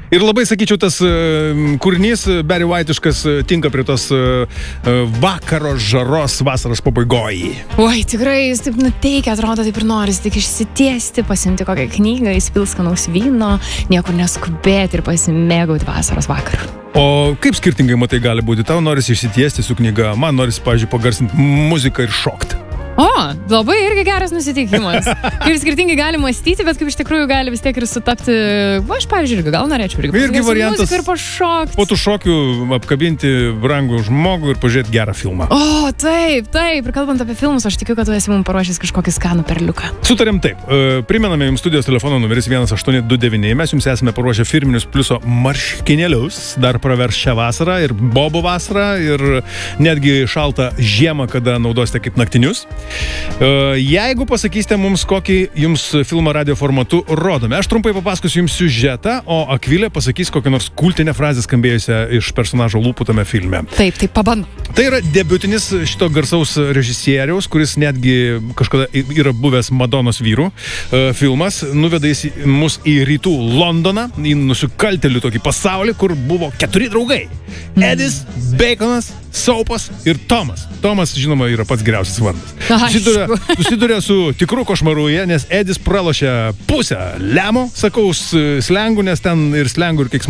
Ir labai, sakyčiau, tas kūrinys Barry White-iškas tinka prie tos vakaro žaros vasaros pabaigoj. Oi, tikrai, jis taip nuteikia, atrodo, taip ir norisi tik išsitiesti, pasimti kokią knygą, įspils skanaus vyno, niekur neskubėti ir pasimėgauti vasaros vakarą. O kaip skirtingai matai gali būti? Tau norisi išsitiesti su knyga, man norisi, pavyzdžiui, pagarsinti muziką ir šokti. O, labai irgi geras nusiteikimas. Kaip skirtingai gali mąstyti, bet kaip iš tikrųjų gali vis tiek ir sutapti. Aš, pavyzdžiui, irgi gal norėčiau irgi variantas muziką ir pašokti. Po tų šokių apkabinti brangų žmogų ir pažiūrėti gerą filmą. O, taip. Ir kalbant apie filmus, aš tikiu, kad tu esi mums paruošęs kažkokį skanų perliuką. Sutarėm taip. Primename jums studijos telefono numeris 1829. Mes jums esame paruošę firminius pliuso marškinėlius. Dar pravers šią vasarą ir bobų vasarą ir netgi šaltą žiemą, kada naudosite kaip naktinius. Jeigu pasakysite mums, kokį jums filmą radio formatu rodome, aš trumpai papasakosiu jums siužetą, o Akvilė pasakys kokią nors kultinę frazę skambėjusią iš personažo lūpų tame filme. Taip, pabandom. Tai yra debiutinis šito garsaus režisieriaus, kuris netgi kažkada yra buvęs Madonos vyrų filmas, nuveda mus į rytų Londoną, į nusikaltėlių tokį pasaulį, kur buvo 4 draugai. Edis, Baconas, Soapas ir Tomas. Tomas, žinoma, yra pats geriausias vardas. Susiduria su tikru košmaru, nes Edis pralošia pusę lemo, sakau, slengų, nes ten ir slengų ir keiksmažodžių